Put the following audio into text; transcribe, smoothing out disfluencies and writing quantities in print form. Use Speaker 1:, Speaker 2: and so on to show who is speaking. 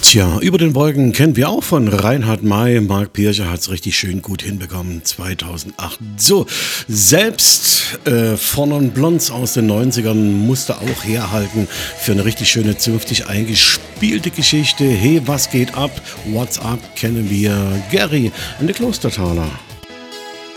Speaker 1: Tja, über den Wolken kennen wir auch von Reinhard May. Marc Pircher hat es richtig schön gut hinbekommen, 2008. So, selbst Von und Blondes aus den 90ern musste auch herhalten für eine richtig schöne, zünftig eingespielte Geschichte. Hey, was geht ab? What's up? Kennen wir Gary in der Klostertaler.